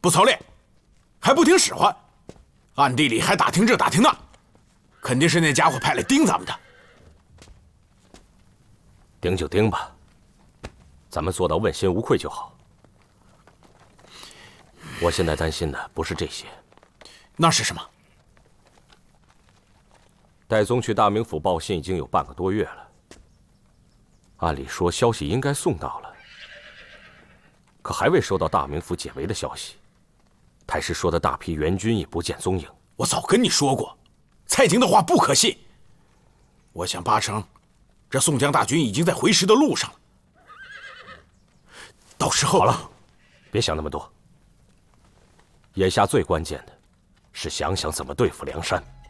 不操练，还不听使唤，暗地里还打听这打听那，肯定是那家伙派来盯咱们的。 盯就盯吧，咱们做到问心无愧就好。我现在担心的不是这些， 那是什么？ 戴宗去大名府报信已经有半个多月了，按理说消息应该送到了，可还未收到大名府解围的消息。太师说的大批援军也不见踪影。 我早跟你说过，蔡京的话不可信。我想八成，这宋江大军已经在回师的路上了。到时候好了，别想那么多。眼下最关键的是想想怎么对付梁山。